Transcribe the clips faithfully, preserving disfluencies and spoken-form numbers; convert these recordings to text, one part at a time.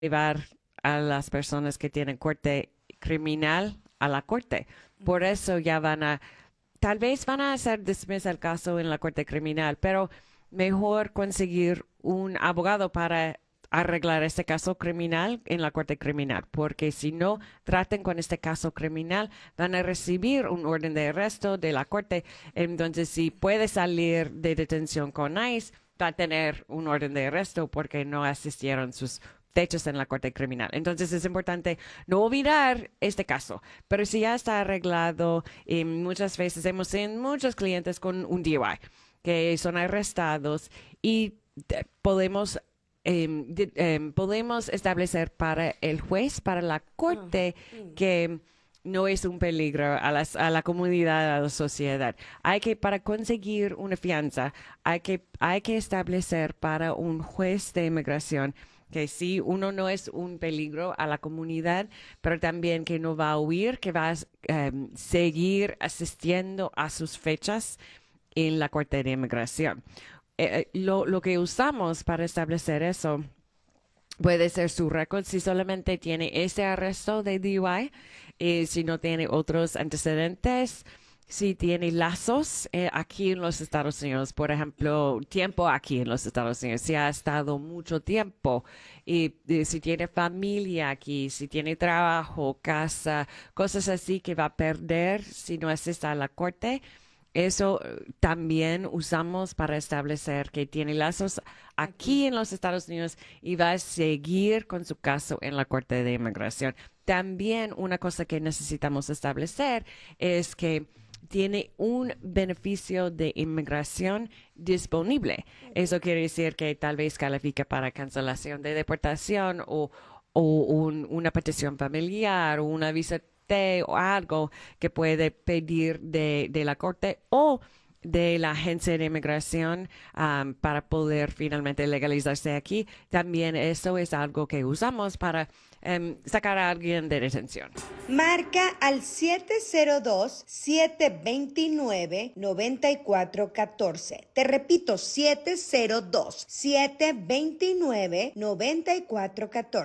llevar a las personas que tienen corte criminal a la corte. Por eso ya van a, tal vez van a hacer dismiss el caso en la corte criminal, pero mejor conseguir un abogado para arreglar este caso criminal en la corte criminal, porque si no traten con este caso criminal, van a recibir un orden de arresto de la corte. Entonces, si puede salir de detención con ICE, va a tener un orden de arresto porque no asistieron sus fechas en la corte criminal. Entonces es importante no olvidar este caso, pero si ya está arreglado, y muchas veces hemos tenido muchos clientes con un D U I que son arrestados y de- podemos em, de- em, podemos establecer para el juez, para la corte, que no es un peligro a, las- a la comunidad, a la sociedad. Hay que, para conseguir una fianza, hay que, hay que establecer para un juez de inmigración que sí, uno no es un peligro a la comunidad, pero también que no va a huir, que va a em, seguir asistiendo a sus fechas en la Corte de Inmigración. Eh, eh, lo, lo que usamos para establecer eso puede ser su récord si solamente tiene este arresto de D U I, y si no tiene otros antecedentes, si tiene lazos eh, aquí en los Estados Unidos, por ejemplo, tiempo aquí en los Estados Unidos, si ha estado mucho tiempo, y, y si tiene familia aquí, si tiene trabajo, casa, cosas así que va a perder si no asiste a la corte. Eso eh, también usamos para establecer que tiene lazos aquí en los Estados Unidos y va a seguir con su caso en la Corte de Inmigración. También una cosa que necesitamos establecer es que tiene un beneficio de inmigración disponible. Eso quiere decir que tal vez califica para cancelación de deportación o, o un- una petición familiar o una visa T o algo que puede pedir de, de la corte o de la agencia de inmigración um, para poder finalmente legalizarse aquí. También eso es algo que usamos para um, sacar a alguien de detención. Marca al siete cero dos, siete dos nueve, nueve cuatro uno cuatro. Te repito, siete cero dos, siete dos nueve, nueve cuatro uno cuatro.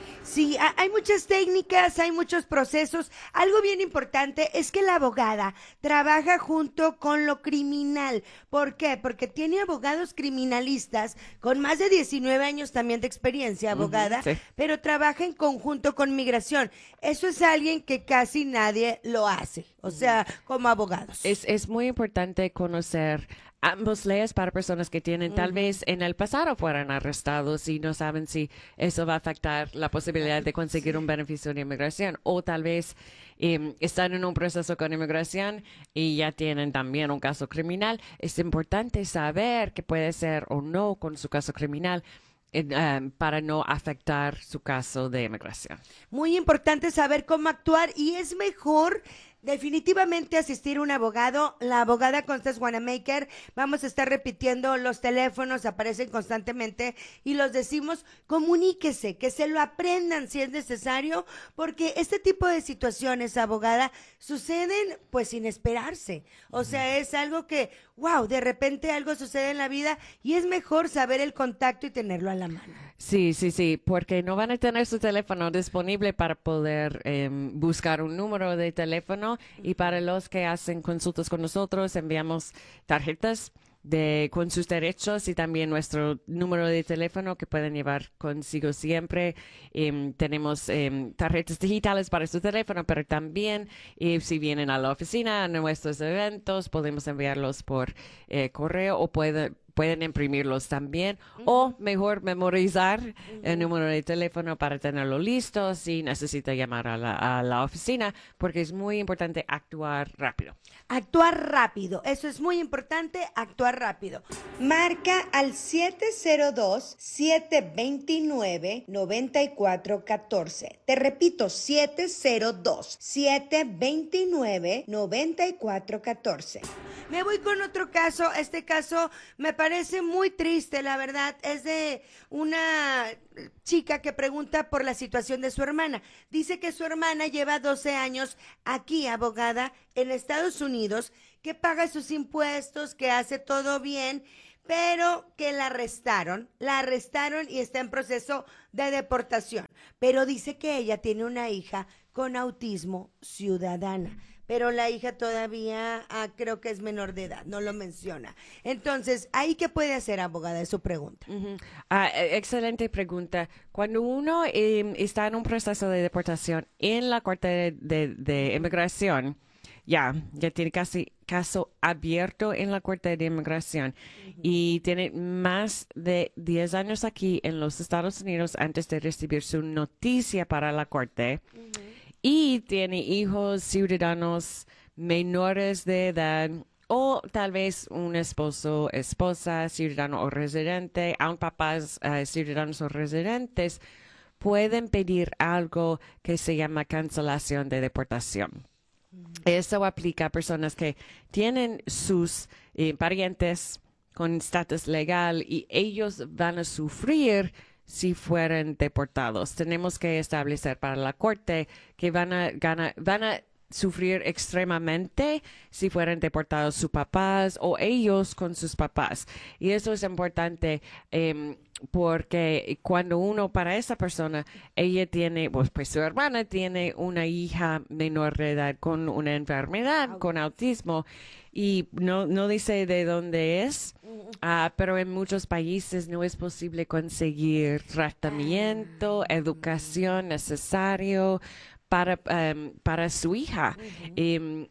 Sí, ha- hay muchas técnicas, hay muchos procesos. Algo bien importante es que la abogada trabaja junto con lo criminal. ¿Por qué? Porque tiene abogados criminalistas con más de diecinueve años también de experiencia, Ujú, abogada, sí. pero trabaja en conjunto con migración. Eso es alguien que casi nadie lo hace, o sea, como abogados. Es, es muy importante conocer ambos leyes para personas que tienen tal vez en el pasado fueron arrestados y no saben si eso va a afectar la posibilidad de conseguir un beneficio de inmigración o tal vez em, están en un proceso con inmigración y ya tienen también un caso criminal. Es importante saber qué puede ser o no con su caso criminal en, em, para no afectar su caso de inmigración. Muy importante saber cómo actuar y es mejor definitivamente asistir a un abogado. La abogada Constance Wanamaker, vamos a estar repitiendo los teléfonos, aparecen constantemente y los decimos, comuníquese, que se lo aprendan si es necesario, porque este tipo de situaciones, abogada, suceden pues sin esperarse. O sea, es algo que, wow, de repente algo sucede en la vida y es mejor saber el contacto y tenerlo a la mano. Sí, sí, sí, porque no van a tener su teléfono disponible para poder em, buscar un número de teléfono y para los que hacen consultas con nosotros enviamos tarjetas de con sus derechos y también nuestro número de teléfono que pueden llevar consigo siempre. Em, tenemos em, tarjetas digitales para su teléfono, pero también eh, si vienen a la oficina, a nuestros eventos, podemos enviarlos por eh, correo o pueden pueden imprimirlos también o mejor memorizar el número de teléfono para tenerlo listo si necesita llamar a la, a la oficina, porque es muy importante actuar rápido. Actuar rápido, eso es muy importante, actuar rápido. Marca al siete cero dos, siete dos nueve, nueve cuatro uno cuatro. Te repito, siete cero dos, siete dos nueve, nueve cuatro uno cuatro. Me voy con otro caso. Este caso me parece muy triste, la verdad. Es de una chica que pregunta por la situación de su hermana. Dice que su hermana lleva doce años aquí, abogada, en Estados Unidos, que paga sus impuestos, que hace todo bien, pero que la arrestaron, la arrestaron y está en proceso de deportación. Pero dice que ella tiene una hija con autismo ciudadana, pero la hija todavía ah, creo que es menor de edad, no lo menciona. Entonces, ¿ahí qué puede hacer, abogada? Es su pregunta. Ujú. Ah, eh, excelente pregunta. Cuando uno eh, está en un proceso de deportación en la Corte de, de- de Inmigración, ya, ya tiene casi caso abierto en la Corte de Inmigración y tiene más de diez años aquí en los Estados Unidos antes de recibir su noticia para la Corte y tiene hijos ciudadanos menores de edad o tal vez un esposo, esposa, ciudadano o residente, aun papás eh, ciudadanos o residentes, pueden pedir algo que se llama cancelación de deportación. Eso aplica a personas que tienen sus eh, parientes con estatus legal y ellos van a sufrir si fueran deportados. Tenemos que establecer para la corte que van a, gana- van a sufrir extremadamente si fueran deportados sus papás o ellos con sus papás. Y eso es importante em, porque cuando uno, para esa persona, ella tiene, pues, pues su hermana tiene una hija menor de edad con una enfermedad, con autismo, y no, no dice de dónde es, ah, pero en muchos países no es posible conseguir tratamiento, educación necesario para, em, para su hija. Em,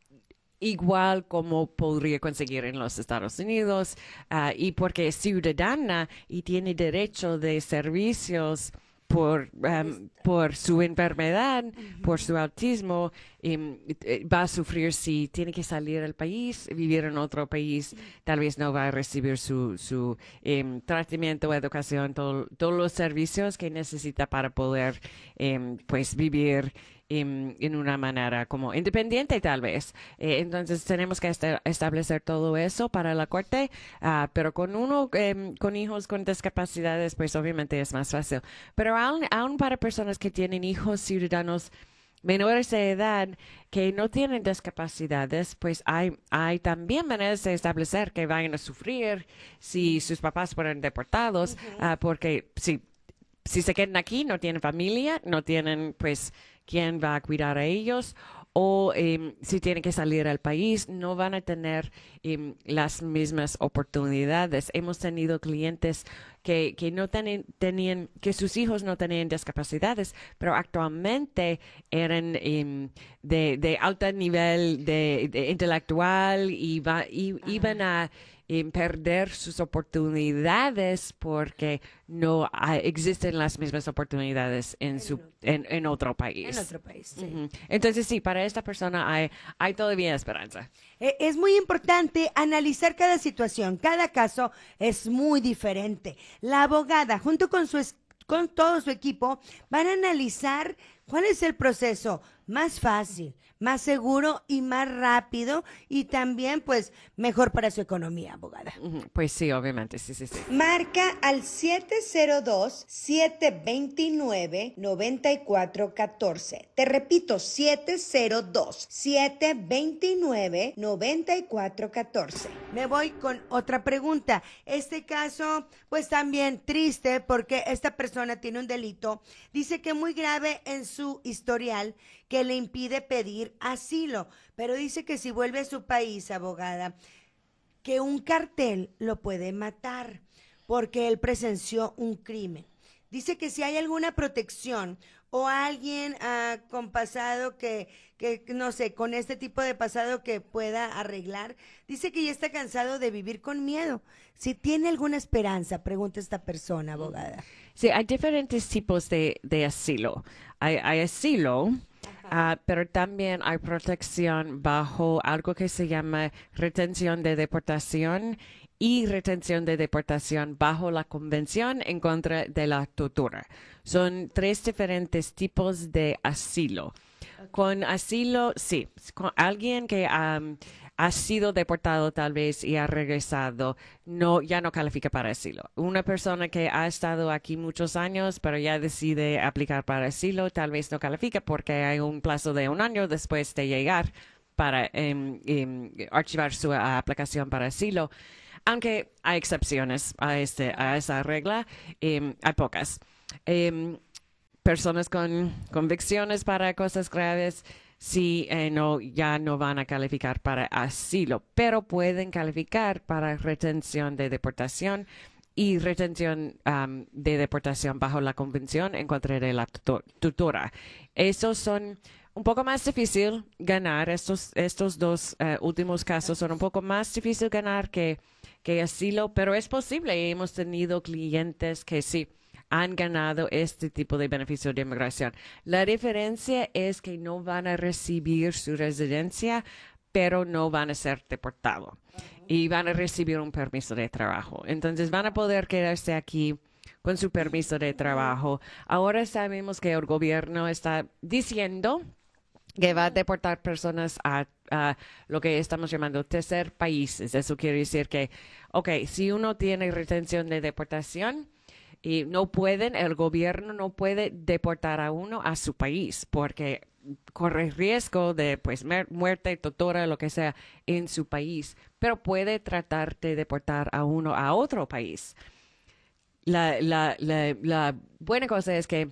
igual como podría conseguir en los Estados Unidos, ah, y porque es ciudadana y tiene derecho de servicios por, um, por su enfermedad, por su autismo, em, eh, va a sufrir si tiene que salir del país, vivir en otro país, tal vez no va a recibir su, su em, tratamiento, educación, todo- todos los servicios que necesita para poder em, pues vivir en, en una manera como independiente tal vez. Eh, entonces tenemos que esta- establecer todo eso para la corte, ah, pero con uno em, con hijos con discapacidades pues obviamente es más fácil. Pero aún, aún para personas que tienen hijos ciudadanos menores de edad que no tienen discapacidades, pues hay, hay también maneras de establecer que vayan a sufrir si sus papás fueron deportados, ah, porque si si se quedan aquí, no tienen familia, no tienen, pues, quién va a cuidar a ellos, o em, si tienen que salir al país, no van a tener em, las mismas oportunidades. Hemos tenido clientes que, que no teni- tenían, que sus hijos no tenían discapacidades, pero actualmente eran em, de, de alto nivel de, de intelectual y, va, y iban a em, perder sus oportunidades porque no ah, existen las mismas oportunidades en su en, en otro país. En otro país, sí. Ujú. Entonces sí, para esta persona hay hay todavía esperanza. Eh, Es muy importante analizar cada situación, cada caso es muy diferente. La abogada, junto con su es- con todo su equipo, van a analizar cuál es el proceso más fácil, más seguro y más rápido y también, pues, mejor para su economía, abogada. Ujú. Pues sí, obviamente, sí, sí, sí. Marca al siete cero dos, siete dos nueve, nueve cuatro uno cuatro. Te repito, siete cero dos, siete dos nueve, nueve cuatro uno cuatro. Me voy con otra pregunta. Este caso, pues también triste porque esta persona tiene un delito, dice que muy grave en su historial que le impide pedir asilo, pero dice que si vuelve a su país, abogada, que un cartel lo puede matar porque él presenció un crimen. Dice que si hay alguna protección o alguien ah, con pasado que, que, no sé, con este tipo de pasado que pueda arreglar, dice que ya está cansado de vivir con miedo. Si tiene alguna esperanza, pregunta esta persona, abogada. Sí, hay diferentes tipos de, de asilo. Hay, hay asilo, ah, pero también hay protección bajo algo que se llama retención de deportación y retención de deportación bajo la Convención en contra de la tortura. Son tres diferentes tipos de asilo. Con asilo, sí, con alguien que am, ha sido deportado tal vez y ha regresado, no, ya no califica para asilo. Una persona que ha estado aquí muchos años, pero ya decide aplicar para asilo, tal vez no califica porque hay un plazo de un año después de llegar para em, em, archivar su ah, aplicación para asilo. aunque hay excepciones a, este, a esa regla, eh, hay pocas. Eh, personas con convicciones para cosas graves sí eh, no, ya no van a calificar para asilo, pero pueden calificar para retención de deportación y retención um, de deportación bajo la Convención en contra de la tutor tutora. Esos son un poco más difícil ganar. Estos, estos dos uh, últimos casos son un poco más difícil ganar que, que asilo, pero es posible. Hemos tenido clientes que sí han ganado este tipo de beneficio de inmigración. La diferencia es que no van a recibir su residencia, pero no van a ser deportados. Y van a recibir un permiso de trabajo. Entonces van a poder quedarse aquí con su permiso de trabajo. Ahora sabemos que el gobierno está diciendo que va a deportar personas a, a lo que estamos llamando tercer países. Eso quiere decir que, ok, si uno tiene retención de deportación, y no pueden, el gobierno no puede deportar a uno a su país porque corre riesgo de pues muerte, tortura, lo que sea en su país, pero puede tratar de deportar a uno a otro país. La, la, la, la buena cosa es que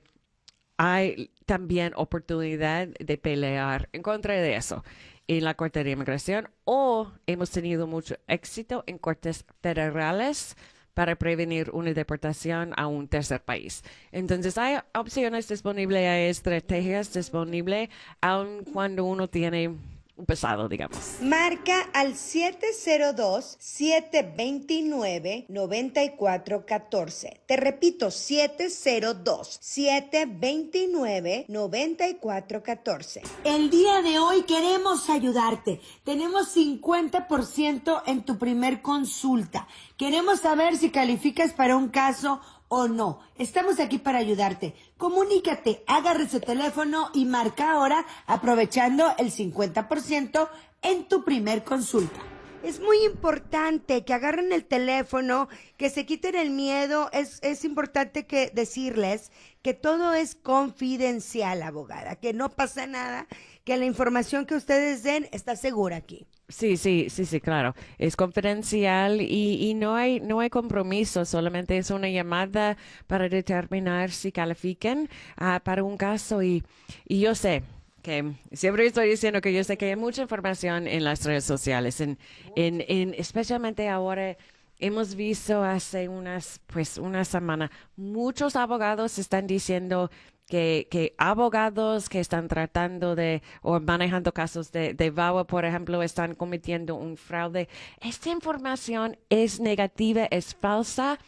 hay también oportunidad de pelear en contra de eso en la Corte de Inmigración, o hemos tenido mucho éxito en cortes federales para prevenir una deportación a un tercer país. Entonces, hay opciones disponibles, hay estrategias disponibles, aun cuando uno tiene un pasado, digamos. Marca al siete cero dos, siete dos nueve, nueve cuatro uno cuatro. Te repito, siete cero dos, siete dos nueve, nueve cuatro uno cuatro. El día de hoy queremos ayudarte. Tenemos cincuenta por ciento en tu primer consulta. Queremos saber si calificas para un caso o no. Estamos aquí para ayudarte. Comunícate, agarre su teléfono y marca ahora aprovechando el cincuenta por ciento en tu primer consulta. Es muy importante que agarren el teléfono, que se quiten el miedo. Es, es importante que decirles que todo es confidencial, abogada, que no pasa nada, que la información que ustedes den está segura aquí. Sí, sí, sí, sí, claro. Es confidencial y, y no hay, no hay compromiso, solamente es una llamada para determinar si califican uh, para un caso y, y yo sé que siempre estoy diciendo que yo sé que hay mucha información en las redes sociales, en, en, en especialmente ahora. Hemos visto hace unas, pues, una semana, muchos abogados están diciendo que, que abogados que están tratando de, o manejando casos de, de V A W A, por ejemplo, están cometiendo un fraude. Esta información es negativa, es falsa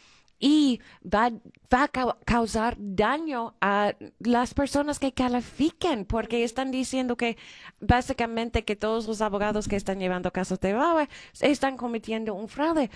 y va, va a ca- causar daño a las personas que califiquen, porque están diciendo que básicamente que todos los abogados que están llevando casos de V A W A están cometiendo un fraude.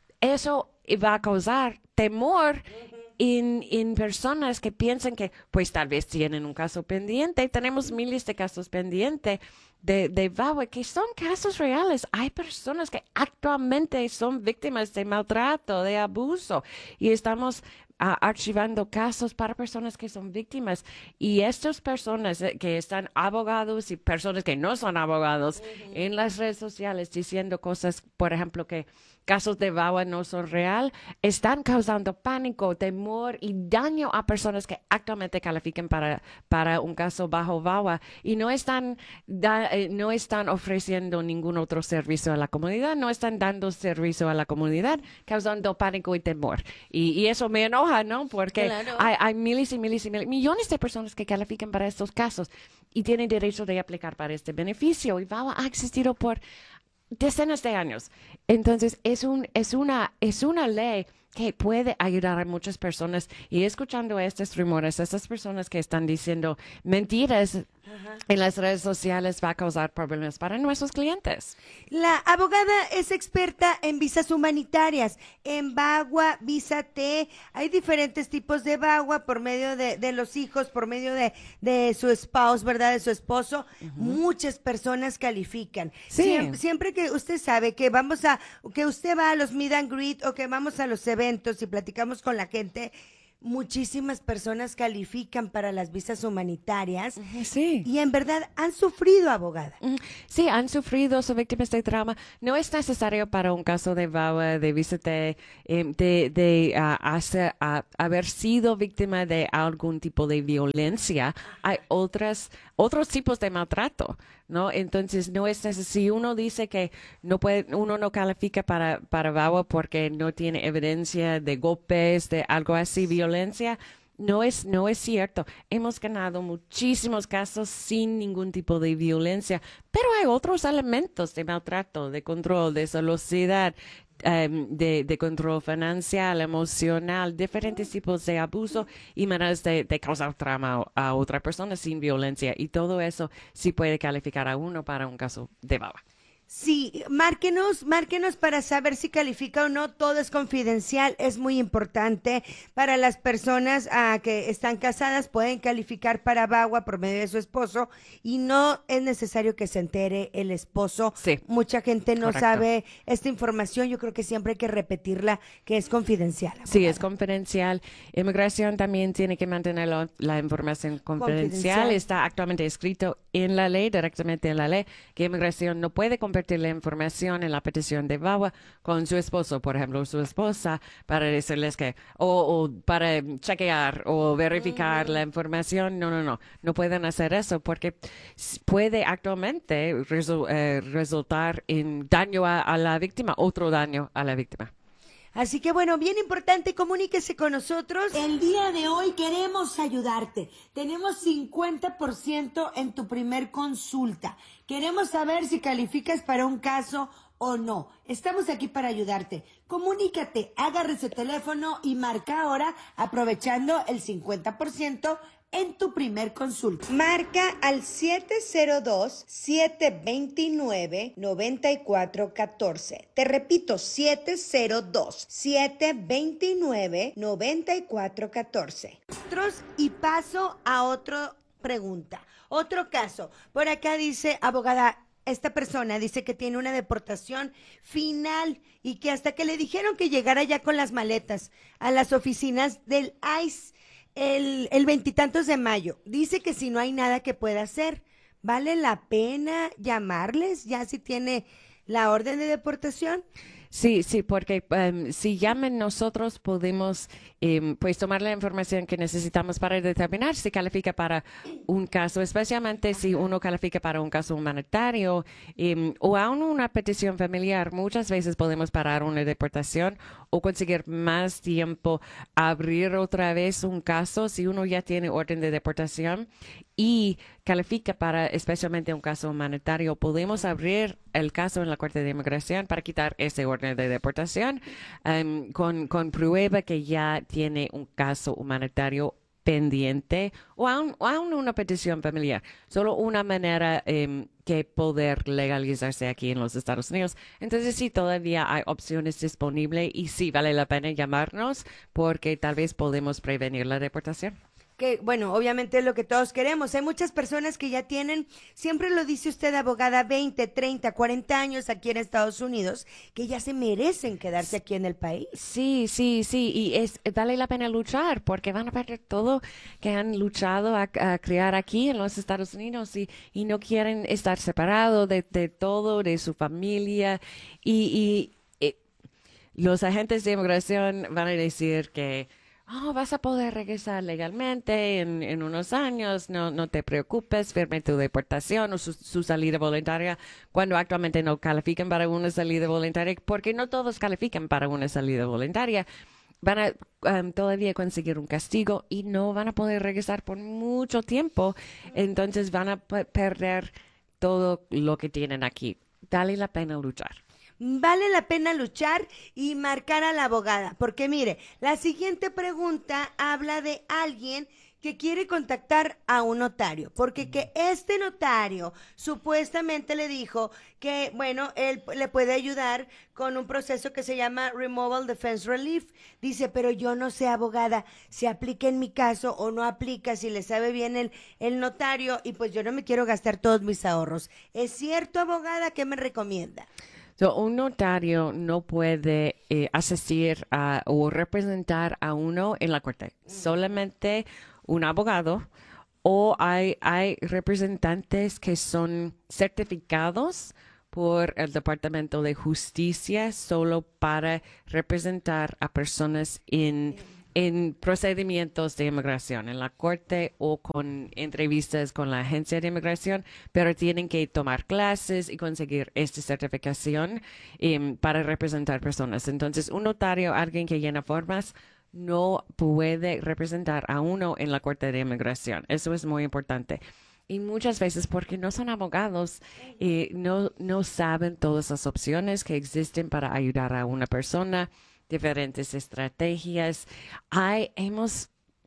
Eso va a causar temor en, en personas que piensan que pues tal vez tienen un caso pendiente. Tenemos miles de casos pendientes de, de V A W A que son casos reales. Hay personas que actualmente son víctimas de maltrato, de abuso y estamos Uh, archivando casos para personas que son víctimas y estas personas eh, que están abogados y personas que no son abogados uh-huh. en las redes sociales diciendo cosas, por ejemplo, que casos de V A W A no son real, están causando pánico, temor y daño a personas que actualmente califiquen para, para un caso bajo V A W A y no están, da, eh, no están ofreciendo ningún otro servicio a la comunidad, no están dando servicio a la comunidad, causando pánico y temor. Y, y eso me enoja, ¿no? Porque claro. hay, hay miles y miles y miles, millones de personas que califican para estos casos y tienen derecho de aplicar para este beneficio. Y V A W A ha existido por decenas de años. Entonces, es, un, es, una, es una ley que puede ayudar a muchas personas. Y escuchando estos rumores, estas personas que están diciendo mentiras Ajá. en las redes sociales va a causar problemas para nuestros clientes. La abogada es experta en visas humanitarias, en V A W A, Visa T. Hay diferentes tipos de V A W A por medio de, de los hijos, por medio de, de su spouse, ¿verdad? De su esposo. Uh-huh. Muchas personas califican. Sí. Siempre, siempre que usted sabe que vamos a, que usted va a los meet and greet o que vamos a los eventos y platicamos con la gente, muchísimas personas califican para las visas humanitarias Sí. y en verdad han sufrido, abogada. Mm, Sí, han sufrido, son víctimas de trauma. No es necesario para un caso de V A W A, de visa de, em, de, de ah, hacer- ah, haber sido víctima de algún tipo de violencia. Hay otras, otros tipos de maltrato, ¿no? Entonces, no es necesario. Si uno dice que no puede, uno no califica para, para V A W A porque no tiene evidencia de golpes, de algo así, violencia, no es, no es cierto. Hemos ganado muchísimos casos sin ningún tipo de violencia, pero hay otros elementos de maltrato, de control, de celosidad, em, de, de control financiero, emocional, diferentes tipos de abuso y maneras de, de causar trauma a, a otra persona sin violencia. Y todo eso sí puede calificar a uno para un caso de V A W A. Sí, márquenos, márquenos para saber si califica o no. Todo es confidencial, es muy importante para las personas ah, que están casadas, pueden calificar para V A W A por medio de su esposo y no es necesario que se entere el esposo. Sí, Mucha gente no correcto. sabe esta información, yo creo que siempre hay que repetirla, que es confidencial. Sí, es abogada. confidencial. Inmigración también tiene que mantener la, la información confidencial. Confidencial. Está actualmente escrito en la ley, directamente en la ley, que inmigración no puede compartir la información en la petición de V A W A con su esposo, por ejemplo, o su esposa, para decirles que, o, o para chequear o verificar la información. No, no, no. No pueden hacer eso porque s- puede actualmente resu- eh, resultar en daño a, a la víctima, otro daño a la víctima. Así que bueno, bien importante, comuníquese con nosotros. El día de hoy queremos ayudarte. Tenemos cincuenta por ciento en tu primer consulta. Queremos saber si calificas para un caso o no. Estamos aquí para ayudarte. Comunícate, agarre su teléfono y marca ahora aprovechando el cincuenta por ciento en tu primer consulta. Marca al siete cero dos, siete dos nueve, nueve cuatro uno cuatro. Te repito, siete cero dos, siete dos nueve, nueve cuatro uno cuatro. Otros y paso a otra pregunta. Otro caso. Por acá dice, abogada, esta persona dice que tiene una deportación final y que hasta que le dijeron que llegara ya con las maletas a las oficinas del ICE el, el veintitantos de mayo. Dice que si no hay nada que pueda hacer, ¿vale la pena llamarles ya si tiene la orden de deportación? Sí, sí, porque em, si llaman nosotros podemos em, pues tomar la información que necesitamos para determinar si califica para un caso, especialmente si uno califica para un caso humanitario em, o aún una petición familiar. Muchas veces podemos parar una deportación o conseguir más tiempo, abrir otra vez un caso si uno ya tiene orden de deportación y califica para especialmente un caso humanitario. Podemos abrir el caso en la Corte de Inmigración para quitar ese orden de deportación em, con, con prueba que ya tiene un caso humanitario pendiente o aún, o aún una petición familiar. Solo una manera em, que poder legalizarse aquí en los Estados Unidos. Entonces sí, todavía hay opciones disponibles y sí vale la pena llamarnos porque tal vez podemos prevenir la deportación. Que, bueno, obviamente es lo que todos queremos. Hay muchas personas que ya tienen, siempre lo dice usted, abogada, veinte, treinta, cuarenta años aquí en Estados Unidos, que ya se merecen quedarse aquí en el país. Sí, sí, sí, y es vale la pena luchar porque van a perder todo que han luchado a, a crear aquí en los Estados Unidos y, y no quieren estar separados de, de todo, de su familia y, y eh, los agentes de inmigración van a decir que oh, vas a poder regresar legalmente en, en unos años, no, no te preocupes, firme tu deportación o su, su salida voluntaria, cuando actualmente no califican para una salida voluntaria, porque no todos califican para una salida voluntaria. Van a um, todavía conseguir un castigo y no van a poder regresar por mucho tiempo, entonces van a pe- perder todo lo que tienen aquí. Vale la pena luchar. Vale la pena luchar y marcar a la abogada, porque mire, la siguiente pregunta habla de alguien que quiere contactar a un notario, porque que este notario supuestamente le dijo que, bueno, él le puede ayudar con un proceso que se llama Removal Defense Relief. Dice, pero yo no sé, abogada, si aplica en mi caso o no aplica, si le sabe bien el, el notario, y pues yo no me quiero gastar todos mis ahorros. ¿Es cierto, abogada? ¿Qué me recomienda? So, un notario no puede eh, asistir a, o representar a uno en la corte. Solamente un abogado o hay, hay representantes que son certificados por el Departamento de Justicia solo para representar a personas en, en procedimientos de inmigración, en la corte o con entrevistas con la agencia de inmigración, pero tienen que tomar clases y conseguir esta certificación um, para representar personas. Entonces, un notario, alguien que llena formas, no puede representar a uno en la corte de inmigración. Eso es muy importante. Y muchas veces porque no son abogados y no, no saben todas las opciones que existen para ayudar a una persona, diferentes estrategias. Hay, hemos,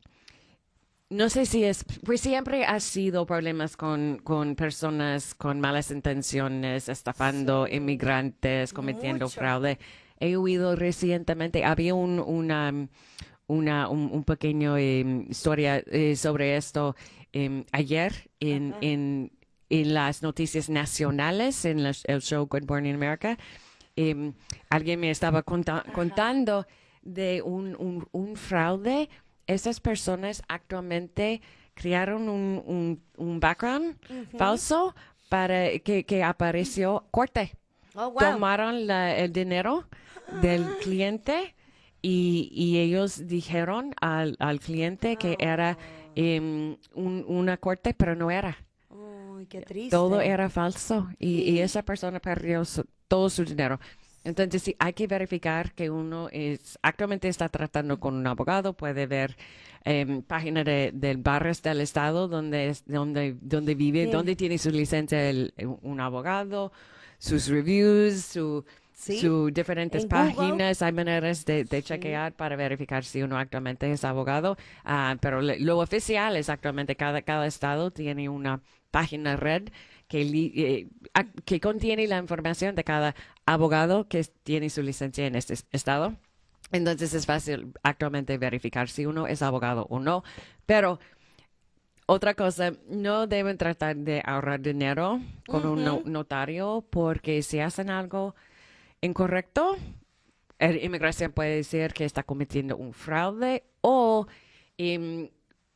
no sé si es, pues siempre ha sido problemas con, con personas con malas intenciones, estafando Sí. inmigrantes, cometiendo Mucho. fraude. He oído recientemente, había un, una, una un, un pequeño eh, historia eh, sobre esto eh, ayer en, Ajá. en, en las noticias nacionales, en las- el show Good Morning America. Eh, alguien me estaba conta- contando de un, un, un fraude. Esas personas actualmente crearon un, un, un background falso para que, que apareció corte. Oh, wow. Tomaron la- el dinero del cliente y, y ellos dijeron al, al cliente que era em, un- una corte, pero no era. Uy, qué triste. Todo era falso y, y esa persona perdió su- todo su dinero. Entonces, sí, hay que verificar que uno es, actualmente está tratando con un abogado, puede ver em, página de, del barrios del estado donde, es, donde, donde vive, Sí. donde tiene su licencia el- un abogado, sus reviews, su, Sí. su diferentes En Google. páginas. Hay maneras de, de chequear para verificar si uno actualmente es abogado. Ah, pero le- lo oficial es actualmente cada, cada estado tiene una página red que, li- eh, a- que contiene la información de cada abogado que es- tiene su licencia en este es- estado. Entonces es fácil actualmente verificar si uno es abogado o no. Pero otra cosa, no deben tratar de ahorrar dinero con un no- notario porque si hacen algo incorrecto, la inmigración puede decir que está cometiendo un fraude o em,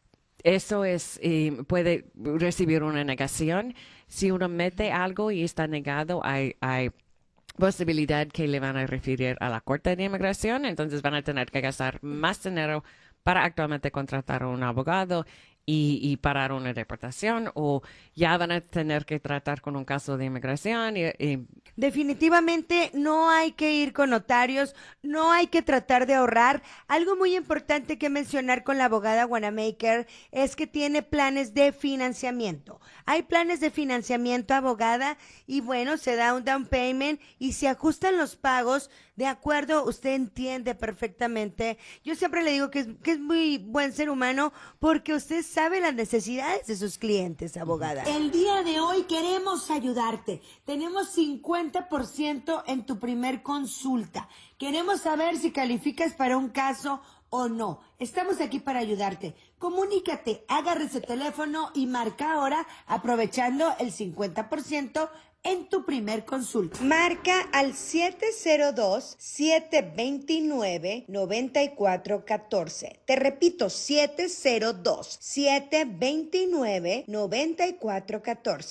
eso es, em, puede recibir una negación. Si uno mete algo y está negado, hay, hay posibilidad que le van a referir a la Corte de Inmigración, entonces van a tener que gastar más dinero para actualmente contratar a un abogado y, y parar una deportación, o ya van a tener que tratar con un caso de inmigración y, y Definitivamente no hay que ir con notarios, no hay que tratar de ahorrar. Algo muy importante que mencionar con la abogada Wanamaker es que tiene planes de financiamiento. Hay planes de financiamiento, abogada, y bueno, se da un down payment y se ajustan los pagos de acuerdo, usted entiende perfectamente. Yo siempre le digo que es, que es muy buen ser humano porque usted sabe las necesidades de sus clientes, abogada. El día de hoy queremos ayudarte. Tenemos cincuenta por ciento en tu primer consulta. Queremos saber si calificas para un caso o no. Estamos aquí para ayudarte. Comunícate, agarre ese teléfono y marca ahora aprovechando el cincuenta por ciento en tu primer consulta. Marca al siete cero dos, siete dos nueve, nueve cuatro uno cuatro. Te repito, siete cero dos, siete dos nueve, nueve cuatro uno cuatro.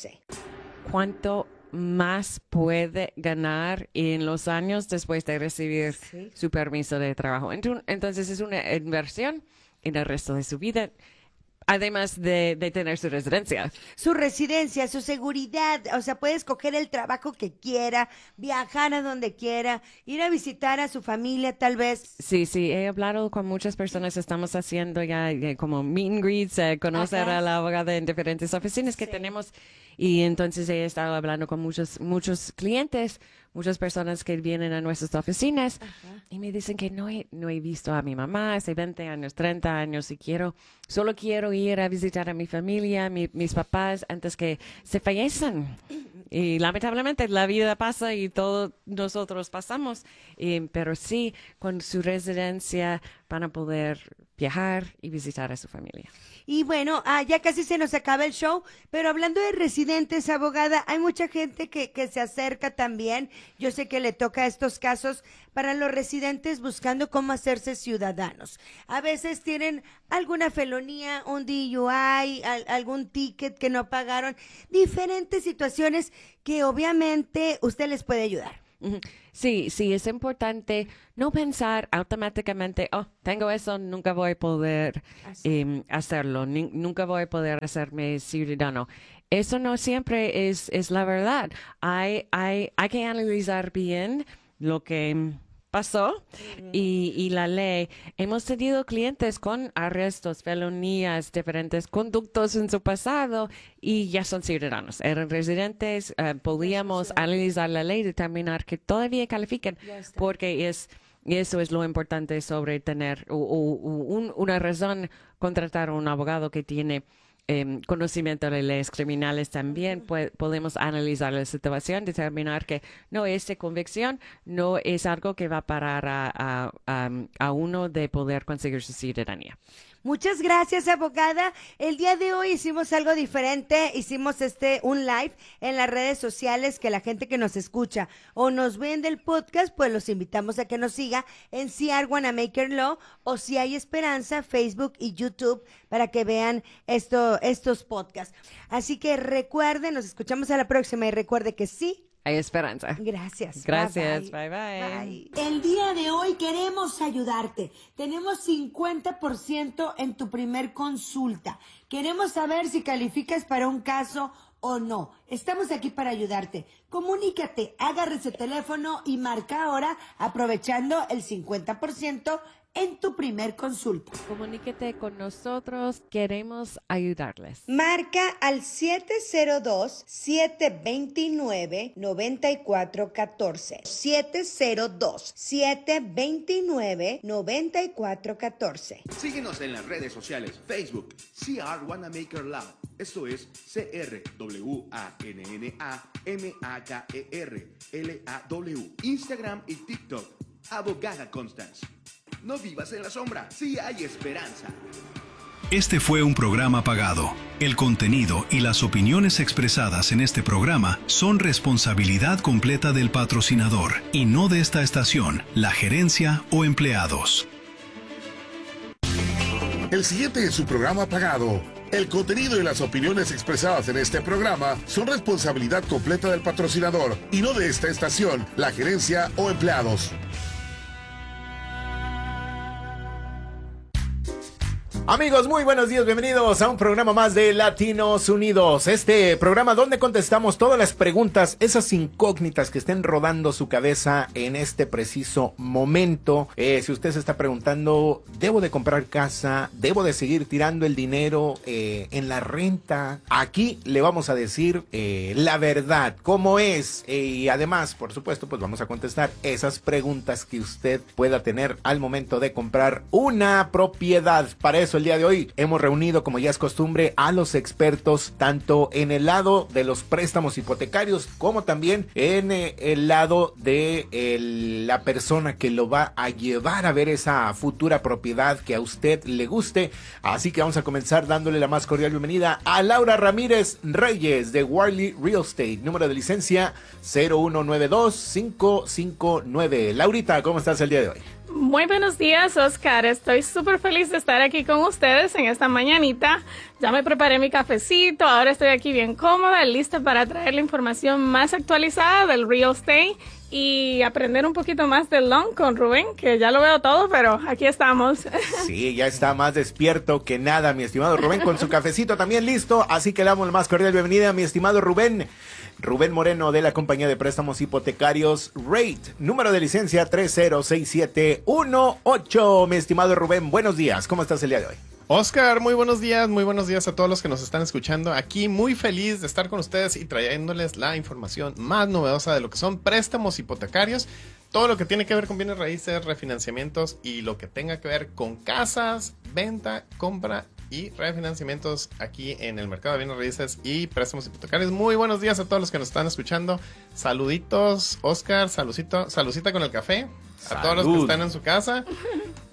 cuánto más puede ganar en los años después de recibir Sí. su permiso de trabajo. Entu- Entonces es una inversión en el resto de su vida, además de, de tener su residencia. Su residencia, su seguridad, o sea, puede escoger el trabajo que quiera, viajar a donde quiera, ir a visitar a su familia tal vez. Sí, sí, he hablado con muchas personas, estamos haciendo ya eh, como meet and greets, eh, conocer Ajá. a la abogada en diferentes oficinas que Sí. tenemos, y entonces he estado hablando con muchos, muchos clientes, muchas personas que vienen a nuestras oficinas y me dicen que no he, no he visto a mi mamá hace veinte años, treinta años y quiero, solo quiero ir a visitar a mi familia, mi- mis papás antes que se fallecen. Y lamentablemente la vida pasa y todos nosotros pasamos, eh, pero sí, con su residencia van a poder viajar y visitar a su familia. Y bueno, ah, ya casi se nos acaba el show, pero hablando de residentes, abogada, hay mucha gente que, que se acerca también, yo sé que le toca estos casos para los residentes buscando cómo hacerse ciudadanos. A veces tienen alguna felonía, un D U I, al, algún ticket que no pagaron, diferentes situaciones que obviamente usted les puede ayudar. Sí, sí, es importante no pensar automáticamente, oh, tengo eso, nunca voy a poder eh, hacerlo, ni, nunca voy a poder hacerme ciudadano. Eso no siempre es, es la verdad. Hay, hay, hay que analizar bien lo que pasó uh-huh. y, y la ley. Hemos tenido clientes con arrestos, felonías, diferentes conductos en su pasado y ya son ciudadanos. Eran residentes, uh, podíamos analizar la ley y determinar que todavía califican porque es... Y eso es lo importante sobre tener o, o, un, una razón, contratar a un abogado que tiene eh, conocimiento de leyes criminales también. Pues, podemos analizar la situación, determinar que no, esta convicción no es algo que va a parar a, a, a, a uno de poder conseguir su ciudadanía. Muchas gracias, abogada. El día de hoy hicimos algo diferente, hicimos este un live en las redes sociales que la gente que nos escucha o nos ve en el podcast, pues los invitamos a que nos siga en Si Are Wanamaker Law o Si Hay Esperanza, Facebook y YouTube para que vean esto, estos podcasts. Así que recuerden, nos escuchamos a la próxima y recuerde que sí hay esperanza. Gracias. Gracias. Bye, bye. Bye, bye. El día de hoy queremos ayudarte. Tenemos cincuenta por ciento en tu primer consulta. Queremos saber si calificas para un caso o no. Estamos aquí para ayudarte. Comunícate, agarra ese teléfono y marca ahora aprovechando el cincuenta por ciento en tu primer consulta. Comuníquete con nosotros, queremos ayudarles. Marca al siete cero dos, siete dos nueve, nueve cuatro uno cuatro. siete cero dos, siete dos nueve, nueve cuatro uno cuatro. Síguenos en las redes sociales, Facebook, Si Are Wanamaker Law. Esto es C R W A N N A M A K E R L A W. Instagram y TikTok, Abogada Constance. No vivas en la sombra, sí hay esperanza. Este fue un programa pagado. El contenido y las opiniones expresadas en este programa son responsabilidad completa del patrocinador y no de esta estación, la gerencia o empleados. El siguiente es su programa pagado. El contenido y las opiniones expresadas en este programa son responsabilidad completa del patrocinador y no de esta estación, la gerencia o empleados. Amigos, muy buenos días, bienvenidos a un programa más de Latinos Unidos. Este programa donde contestamos todas las preguntas, esas incógnitas que estén rodando su cabeza en este preciso momento. Eh, si usted se está preguntando, ¿debo de comprar casa? ¿Debo de seguir tirando el dinero eh, en la renta? Aquí le vamos a decir eh, la verdad, cómo es. Eh, y además, por supuesto, pues vamos a contestar esas preguntas que usted pueda tener al momento de comprar una propiedad. Para eso, el día de hoy hemos reunido, como ya es costumbre, a los expertos tanto en el lado de los préstamos hipotecarios como también en eh, el lado de el, la persona que lo va a llevar a ver esa futura propiedad que a usted le guste. Así que vamos a comenzar dándole la más cordial bienvenida a Laura Ramírez Reyes de Warley Real Estate, número de licencia cero uno nueve dos cinco cinco nueve. Laurita, ¿cómo estás el día de hoy? Muy buenos días, Oscar. Estoy súper feliz de estar aquí con ustedes en esta mañanita. Ya me preparé mi cafecito, ahora estoy aquí bien cómoda, lista para traer la información más actualizada del real estate y aprender un poquito más del loan con Rubén, que ya lo veo todo, pero aquí estamos. Sí, ya está más despierto que nada, mi estimado Rubén, con su cafecito también listo, así que le damos la más cordial bienvenida a mi estimado Rubén. Rubén Moreno de la compañía de préstamos hipotecarios Rate, número de licencia tres cero seis siete uno ocho. Mi estimado Rubén, buenos días, ¿cómo estás el día de hoy? Oscar, muy buenos días, muy buenos días a todos los que nos están escuchando. Aquí muy feliz de estar con ustedes y trayéndoles la información más novedosa de lo que son préstamos hipotecarios, todo lo que tiene que ver con bienes raíces, refinanciamientos y lo que tenga que ver con casas, venta, compra y refinanciamientos aquí en el mercado de bienes raíces y préstamos hipotecarios. Muy buenos días a todos los que nos están escuchando. Saluditos, Oscar, saludito, saludcita con el café. A Salud. Todos los que están en su casa.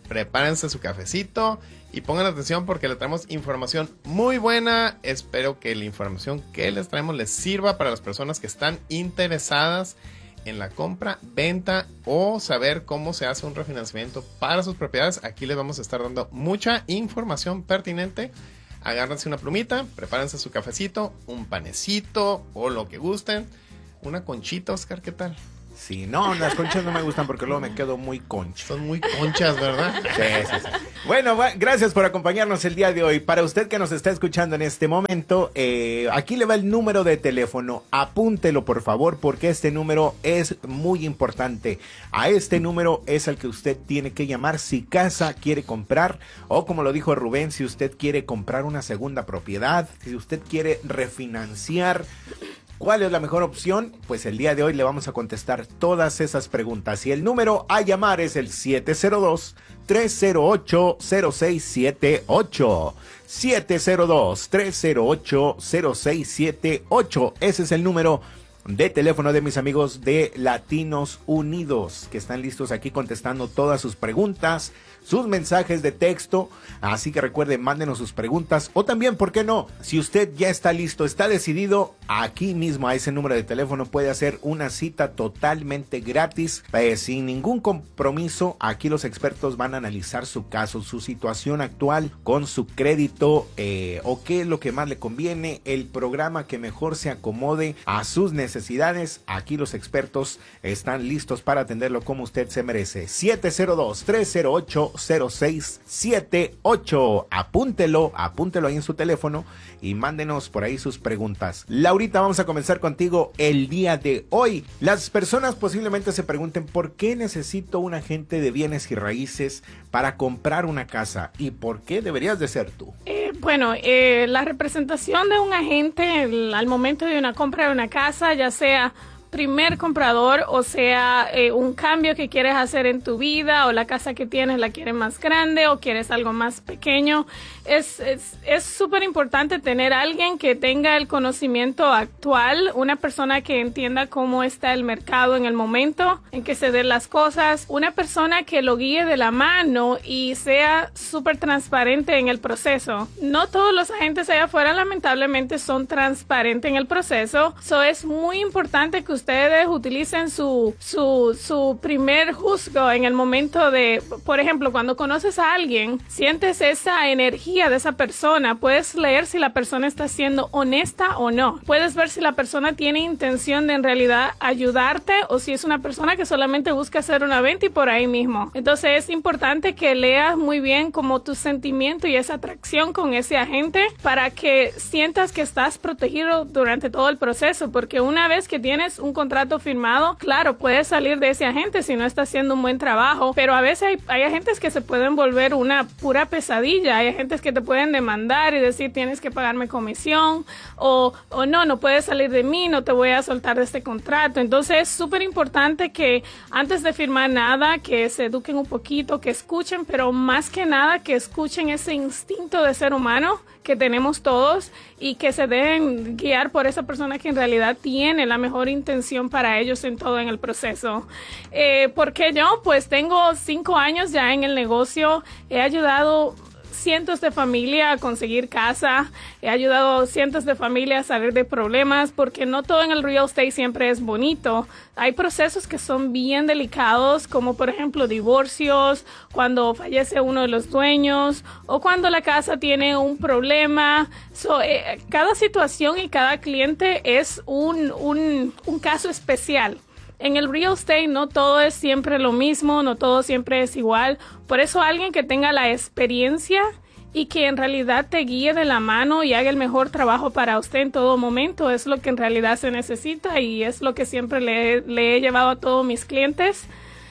prepárense su cafecito y pongan atención porque le traemos información muy buena. Espero que la información que les traemos les sirva para las personas que están interesadas en la compra, venta o saber cómo se hace un refinanciamiento para sus propiedades. Aquí les vamos a estar dando mucha información pertinente. Agárrense una plumita, prepárense su cafecito, un panecito o lo que gusten. Una conchita, Oscar, ¿qué tal? Sí, no, las conchas no me gustan porque luego me quedo muy concha. Son muy conchas, ¿verdad? Sí, sí, sí. Bueno, gracias por acompañarnos el día de hoy. Para usted que nos está escuchando en este momento, eh, aquí le va el número de teléfono. Apúntelo, por favor, porque este número es muy importante. A este número es al que usted tiene que llamar si casa quiere comprar o, como lo dijo Rubén, si usted quiere comprar una segunda propiedad, si usted quiere refinanciar. ¿Cuál es la mejor opción? Pues el día de hoy le vamos a contestar todas esas preguntas. Y el número a llamar es el siete cero dos, tres cero ocho, cero seis siete ocho. siete cero dos, tres cero ocho, cero seis siete ocho. Ese es el número de teléfono de mis amigos de Latinos Unidos, que están listos aquí contestando todas sus preguntas, sus mensajes de texto. Así que recuerden, mándenos sus preguntas o también, ¿por qué no? Si usted ya está listo, está decidido, aquí mismo a ese número de teléfono puede hacer una cita totalmente gratis, eh, sin ningún compromiso. Aquí los expertos van a analizar su caso, su situación actual con su crédito, eh, o qué es lo que más le conviene, el programa que mejor se acomode a sus necesidades. Aquí los expertos están listos para atenderlo como usted se merece. siete cero dos, tres cero ocho, cero seis siete ocho. Apúntelo, apúntelo ahí en su teléfono y mándenos por ahí sus preguntas. Laurita, vamos a comenzar contigo el día de hoy. Las personas posiblemente se pregunten, ¿por qué necesito un agente de bienes y raíces para comprar una casa? ¿Y por qué deberías de ser tú? Eh, bueno, eh, la representación de un agente el, al momento de una compra de una casa, ya sea primer comprador, o sea, eh, un cambio que quieres hacer en tu vida, o la casa que tienes la quieres más grande o quieres algo más pequeño, es es es súper importante tener alguien que tenga el conocimiento actual, una persona que entienda cómo está el mercado en el momento en que se den las cosas, una persona que lo guíe de la mano y sea súper transparente en el proceso. No todos los agentes allá afuera lamentablemente son transparentes en el proceso, so es muy importante que ustedes utilicen su, su, su primer juzgo en el momento de, por ejemplo, cuando conoces a alguien, sientes esa energía de esa persona, puedes leer si la persona está siendo honesta o no, puedes ver si la persona tiene intención de en realidad ayudarte o si es una persona que solamente busca hacer una venta y por ahí mismo. Entonces es importante que leas muy bien como tu sentimiento y esa atracción con ese agente para que sientas que estás protegido durante todo el proceso, porque una vez que tienes un contrato firmado, claro, puedes salir de ese agente si no está haciendo un buen trabajo, pero a veces hay, hay agentes que se pueden volver una pura pesadilla, hay agentes que te pueden demandar y decir tienes que pagarme comisión o, o no, no puedes salir de mí, no te voy a soltar de este contrato. Entonces es súper importante que antes de firmar nada, que se eduquen un poquito, que escuchen, pero más que nada que escuchen ese instinto de ser humano que tenemos todos y que se dejen guiar por esa persona que en realidad tiene la mejor intención para ellos en todo en el proceso. Eh, porque yo pues tengo cinco años ya en el negocio, he ayudado cientos de familias a conseguir casa, he ayudado a cientos de familias a salir de problemas, porque no todo en el real estate siempre es bonito. Hay procesos que son bien delicados, como por ejemplo divorcios, cuando fallece uno de los dueños o cuando la casa tiene un problema. So, eh, cada situación y cada cliente es un, un, un caso especial. En el real estate no todo es siempre lo mismo, no todo siempre es igual. Por eso alguien que tenga la experiencia y que en realidad te guíe de la mano y haga el mejor trabajo para usted en todo momento es lo que en realidad se necesita y es lo que siempre le, le he llevado a todos mis clientes.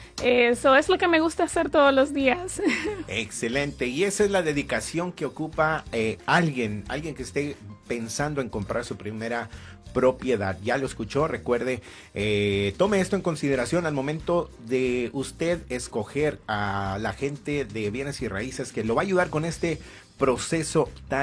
Eso es lo que me gusta hacer todos los días. Excelente, y esa es la dedicación que ocupa eh, alguien, alguien que esté pensando en comprar su primera propiedad. Ya lo escuchó, recuerde, eh, tome esto en consideración al momento de usted escoger a la gente de bienes y raíces que lo va a ayudar con este proceso tan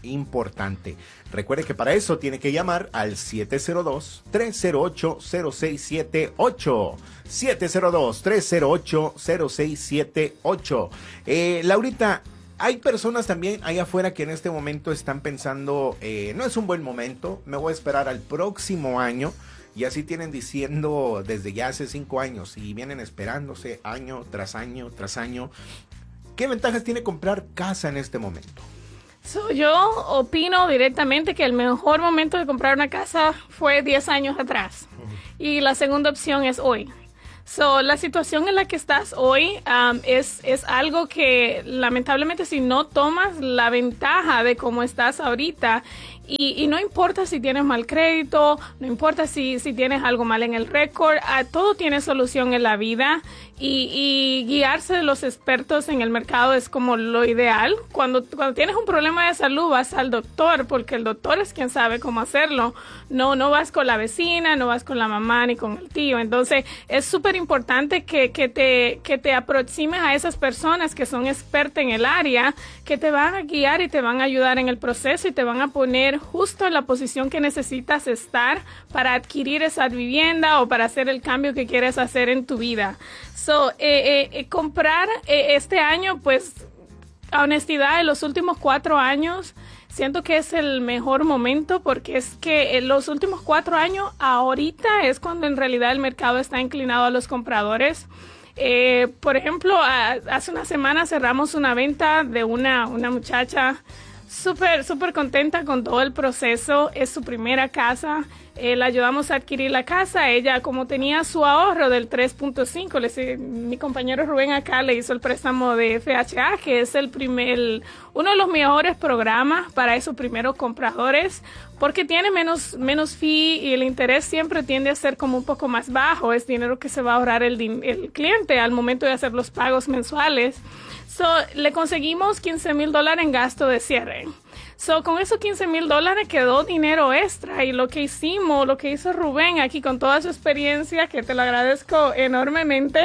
importante. Recuerde que para eso tiene que llamar al siete cero dos, tres cero ocho, cero seis siete ocho. siete cero dos, tres cero ocho, cero seis siete ocho. Eh, Laurita, hay personas también allá afuera que en este momento están pensando, eh, no es un buen momento, me voy a esperar al próximo año. Y así tienen diciendo desde ya hace cinco años y vienen esperándose año tras año tras año. ¿Qué ventajas tiene comprar casa en este momento? So, yo opino directamente que el mejor momento de comprar una casa fue diez años atrás. Uh-huh. Y la segunda opción es hoy. So, la situación en la que estás hoy um, es, es algo que lamentablemente si no tomas la ventaja de cómo estás ahorita, y, y no importa si tienes mal crédito, no importa si, si tienes algo mal en el récord, uh, todo tiene solución en la vida. Y, y guiarse de los expertos en el mercado es como lo ideal. Cuando, cuando tienes un problema de salud, vas al doctor, porque el doctor es quien sabe cómo hacerlo. No, no vas con la vecina, no vas con la mamá ni con el tío. Entonces, es súper importante que, que, te, que te aproximes a esas personas que son expertas en el área, que te van a guiar y te van a ayudar en el proceso y te van a poner justo en la posición que necesitas estar para adquirir esa vivienda o para hacer el cambio que quieres hacer en tu vida. So, eh, eh, comprar eh, este año, pues, a honestidad, en los últimos cuatro años, siento que es el mejor momento porque es que en los últimos cuatro años, ahorita es cuando en realidad el mercado está inclinado a los compradores. Eh, por ejemplo, a, hace una semana cerramos una venta de una, una muchacha súper, súper contenta con todo el proceso. Es su primera casa. Eh, la ayudamos a adquirir la casa. Ella, como tenía su ahorro del tres punto cinco, le, mi compañero Rubén acá le hizo el préstamo de F H A, que es el primer, uno de los mejores programas para esos primeros compradores, porque tiene menos, menos fee y el interés siempre tiende a ser como un poco más bajo. Es dinero que se va a ahorrar el, el cliente al momento de hacer los pagos mensuales. So, le conseguimos quince mil dólares en gasto de cierre. So, con esos quince mil dólares quedó dinero extra y lo que hicimos, lo que hizo Rubén aquí con toda su experiencia, que te lo agradezco enormemente,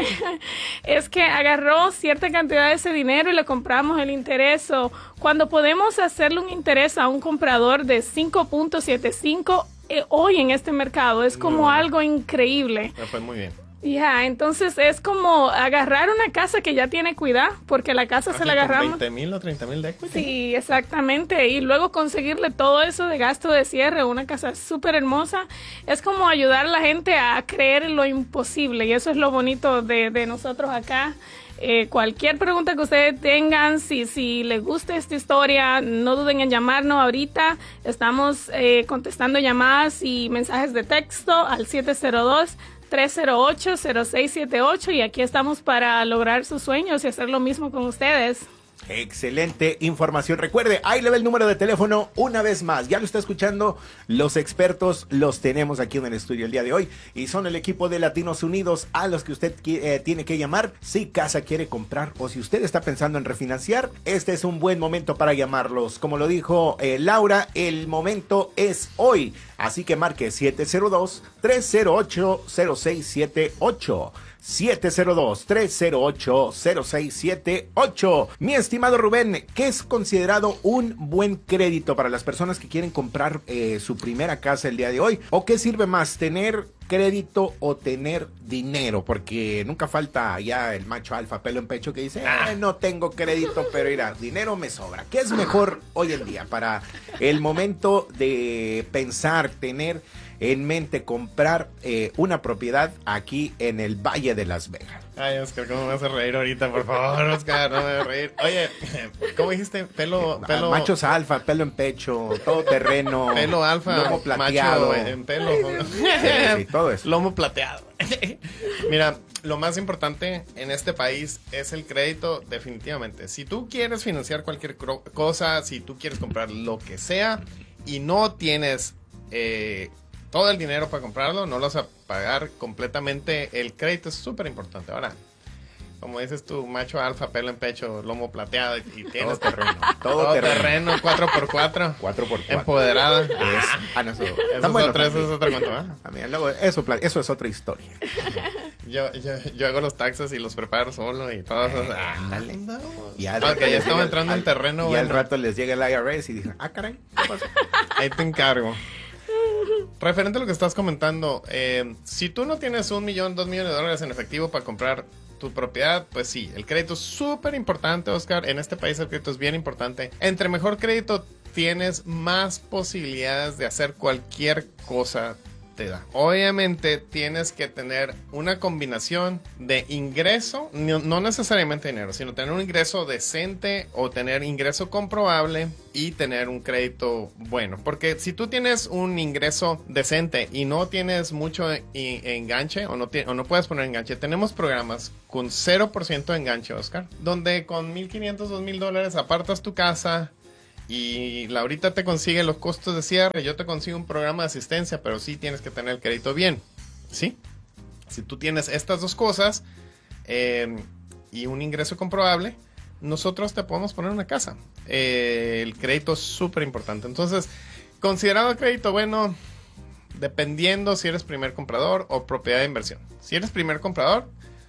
es que agarró cierta cantidad de ese dinero y le compramos el interés. So, cuando podemos hacerle un interés a un comprador de cinco punto setenta y cinco eh, hoy en este mercado, es como bueno. algo increíble. Me fue muy bien. Ya, yeah, entonces es como agarrar una casa que ya tiene cuidado, porque la casa se la agarramos. veinte mil o treinta mil de equity. Sí, exactamente. Y luego conseguirle todo eso de gasto de cierre, una casa súper hermosa, es como ayudar a la gente a creer en lo imposible. Y eso es lo bonito de, de nosotros acá. Eh, cualquier pregunta que ustedes tengan, si, si les gusta esta historia, no duden en llamarnos ahorita. Estamos eh, contestando llamadas y mensajes de texto al siete cero dos, tres cero ocho, cero seis siete ocho y aquí estamos para lograr sus sueños y hacer lo mismo con ustedes. Excelente información. Recuerde, ahí le ve el número de teléfono una vez más. Ya lo está escuchando. Los expertos los tenemos aquí en el estudio el día de hoy y son el equipo de Latinos Unidos a los que usted eh, tiene que llamar si casa quiere comprar o si usted está pensando en refinanciar. Este es un buen momento para llamarlos. Como lo dijo eh, Laura, el momento es hoy. Así que marque siete cero dos, tres cero ocho, cero seis siete ocho. siete cero dos, tres cero ocho, cero seis siete ocho. Mi estimado Rubén, ¿qué es considerado un buen crédito para las personas que quieren comprar eh, su primera casa el día de hoy? ¿O qué sirve más, tener crédito o tener dinero? Porque nunca falta ya el macho alfa pelo en pecho que dice, ah, no tengo crédito, pero mira, dinero me sobra. ¿Qué es mejor hoy en día para el momento de pensar, tener en mente comprar eh, una propiedad aquí en el Valle de Las Vegas? Ay, Oscar, ¿cómo me hace reír ahorita? Por favor, Oscar, no me voy a reír. Oye, ¿cómo dijiste? Pelo, pelo... Machos alfa, pelo en pecho, todo terreno. Pelo alfa, lomo plateado. macho en pelo. Sí, sí, todo eso. Lomo plateado. Mira, lo más importante en este país es el crédito, definitivamente. Si tú quieres financiar cualquier cosa, si tú quieres comprar lo que sea y no tienes... Eh, todo el dinero para comprarlo, no lo vas a pagar completamente. El crédito es súper importante. Ahora, como dices tú, macho alfa, pelo en pecho, lomo plateado y, y tienes todo terreno. Todo, todo terreno. terreno, cuatro por cuatro. cuatro por cuatro. Empoderada. Es, ah, no, eso, eso, es bueno, otra, eso es otra cuento, ¿eh? También, luego, eso, eso es otra historia. Yo, yo, yo hago los taxes y los preparo solo y todo eso. Ándale. No. Y al- Ok, ya estamos al- entrando en al- terreno. Y al bueno. rato les llega el I R S y dicen, ah, caray, ¿qué pasó? Ahí te encargo. Referente a lo que estás comentando, eh, si tú no tienes un millón, dos millones de dólares en efectivo para comprar tu propiedad, pues sí, el crédito es súper importante, Oscar. En este país el crédito es bien importante. Entre mejor crédito tienes, más posibilidades de hacer cualquier cosa te da. Obviamente tienes que tener una combinación de ingreso, no, no necesariamente dinero, sino tener un ingreso decente o tener ingreso comprobable y tener un crédito bueno. Porque si tú tienes un ingreso decente y no tienes mucho en- enganche o no, ti- o no puedes poner enganche, tenemos programas con cero por ciento de enganche, Oscar, donde con mil quinientos, dos mil dólares apartas tu casa. Y Laurita te consigue los costos de cierre, yo te consigo un programa de asistencia, pero sí tienes que tener el crédito bien, ¿sí? Si tú tienes estas dos cosas eh, y un ingreso comprobable, nosotros te podemos poner una casa. Eh, el crédito es súper importante. Entonces, considerado el crédito bueno, dependiendo si eres primer comprador o propiedad de inversión. Si eres primer comprador,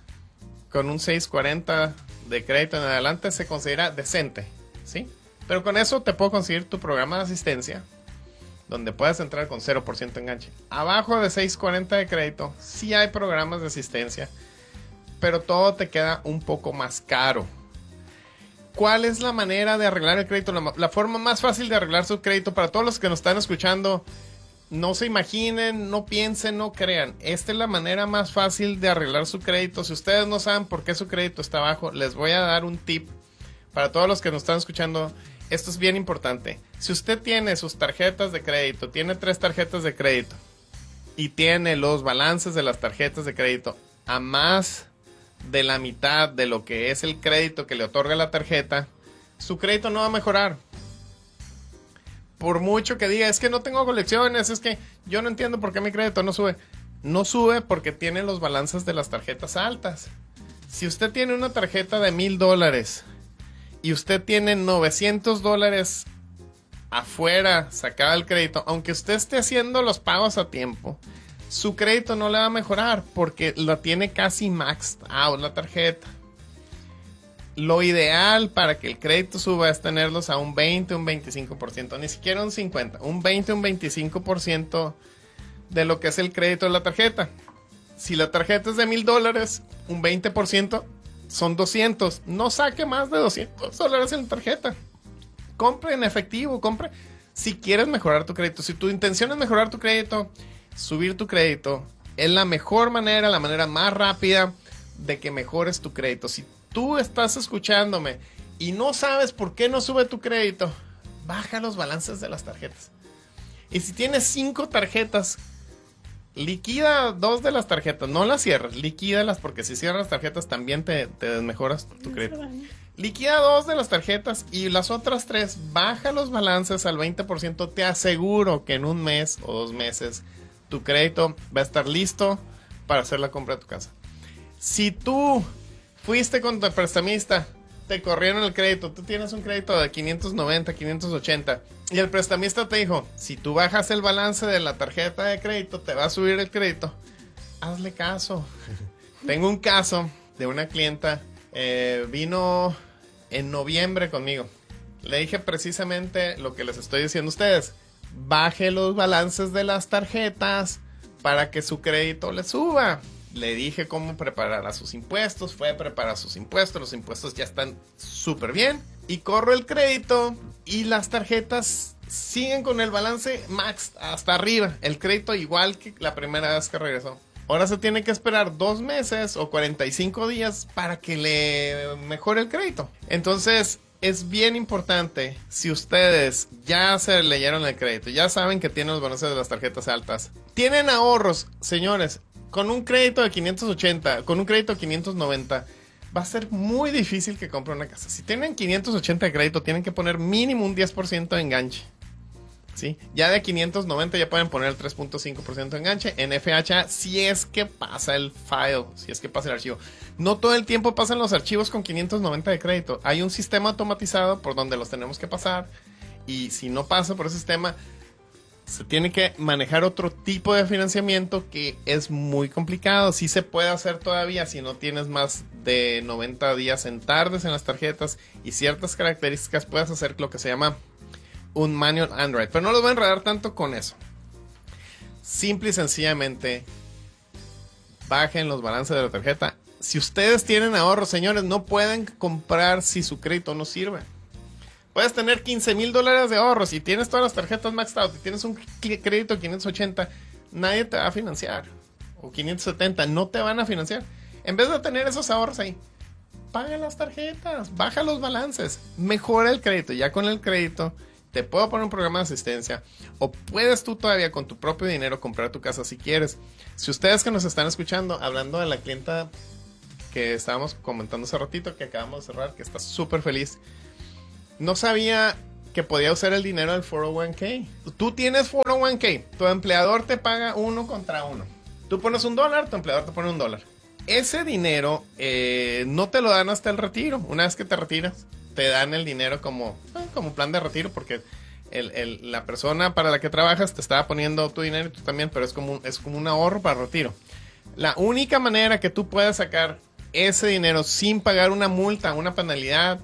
con un seiscientos cuarenta de crédito en adelante se considera decente, ¿sí? Pero con eso te puedo conseguir tu programa de asistencia, donde puedas entrar con cero por ciento enganche. Abajo de seiscientos cuarenta de crédito, sí hay programas de asistencia, pero todo te queda un poco más caro. ¿Cuál es la manera de arreglar el crédito? La, la forma más fácil de arreglar su crédito, para todos los que nos están escuchando, no se imaginen, no piensen, no crean. Esta es la manera más fácil de arreglar su crédito. Si ustedes no saben por qué su crédito está bajo, les voy a dar un tip. Para todos los que nos están escuchando, esto es bien importante. Si usted tiene sus tarjetas de crédito, tiene tres tarjetas de crédito y tiene los balances de las tarjetas de crédito a más de la mitad de lo que es el crédito que le otorga la tarjeta, su crédito no va a mejorar. Por mucho que diga, es que no tengo colecciones, es que yo no entiendo por qué mi crédito no sube. No sube porque tiene los balances de las tarjetas altas. Si usted tiene una tarjeta de mil dólares y usted tiene novecientos dólares afuera sacada el crédito, aunque usted esté haciendo los pagos a tiempo, su crédito no le va a mejorar porque la tiene casi maxed out la tarjeta. Lo ideal para que el crédito suba es tenerlos a un veinte, un veinticinco por ciento, ni siquiera un cincuenta, un veinte, un veinticinco por ciento de lo que es el crédito de la tarjeta. Si la tarjeta es de mil dólares, un veinte por ciento son doscientos. No saque más de doscientos dólares en la tarjeta. Compre en efectivo, compre. Si quieres mejorar tu crédito, si tu intención es mejorar tu crédito, subir tu crédito, es la mejor manera, la manera más rápida de que mejores tu crédito. Si tú estás escuchándome y no sabes por qué no sube tu crédito, baja los balances de las tarjetas. Y si tienes cinco tarjetas, liquida dos de las tarjetas, no las cierres, liquídalas, porque si cierras tarjetas también te, te desmejoras tu crédito. Liquida dos de las tarjetas y las otras tres, baja los balances al veinte por ciento. Te aseguro que en un mes o dos meses tu crédito va a estar listo para hacer la compra de tu casa. Si tú fuiste con tu prestamista, te corrieron el crédito, tú tienes un crédito de quinientos noventa, quinientos ochenta y el prestamista te dijo, si tú bajas el balance de la tarjeta de crédito te va a subir el crédito, hazle caso. Tengo un caso de una clienta, eh, vino en noviembre conmigo, le dije precisamente lo que les estoy diciendo a ustedes, baje los balances de las tarjetas para que su crédito le suba. Le dije cómo preparar a sus impuestos, fue a preparar sus impuestos, los impuestos ya están súper bien. Y corro el crédito y las tarjetas siguen con el balance max hasta arriba. El crédito igual que la primera vez que regresó. Ahora se tiene que esperar dos meses o cuarenta y cinco días para que le mejore el crédito. Entonces es bien importante, si ustedes ya se leyeron el crédito, ya saben que tienen los balances de las tarjetas altas, tienen ahorros, señores. Con un crédito de quinientos ochenta, con un crédito de quinientos noventa, va a ser muy difícil que compren una casa. Si tienen quinientos ochenta de crédito, tienen que poner mínimo un diez por ciento de enganche. ¿Sí? Ya de quinientos noventa ya pueden poner el tres punto cinco por ciento de enganche. En F H A, si es que pasa el file, si es que pasa el archivo. No todo el tiempo pasan los archivos con quinientos noventa de crédito. Hay un sistema automatizado por donde los tenemos que pasar. Y si no pasa por ese sistema, se tiene que manejar otro tipo de financiamiento que es muy complicado. Sí se puede hacer todavía si no tienes más de noventa días en tardes en las tarjetas y ciertas características, puedes hacer lo que se llama un manual underwrite. Pero no los voy a enredar tanto con eso. Simple y sencillamente, bajen los balances de la tarjeta. Si ustedes tienen ahorros, señores, no pueden comprar si su crédito no sirve. Puedes tener quince mil dólares de ahorros y tienes todas las tarjetas maxed out y tienes un crédito de quinientos ochenta, nadie te va a financiar. O quinientos setenta, no te van a financiar. En vez de tener esos ahorros ahí, paga las tarjetas, baja los balances, mejora el crédito. Ya con el crédito te puedo poner un programa de asistencia o puedes tú todavía con tu propio dinero comprar tu casa si quieres. Si ustedes que nos están escuchando, hablando de la clienta que estábamos comentando hace ratito, que acabamos de cerrar, que está súper feliz, no sabía que podía usar el dinero del cuatro oh uno k. Tú tienes cuatro oh uno k, tu empleador te paga uno contra uno. Tú pones un dólar, tu empleador te pone un dólar. Ese dinero eh, no te lo dan hasta el retiro. Una vez que te retiras, te dan el dinero como, eh, como plan de retiro, porque el, el, la persona para la que trabajas te estaba poniendo tu dinero y tú también, pero es como, un, es como un ahorro para retiro. La única manera que tú puedas sacar ese dinero sin pagar una multa, una penalidad,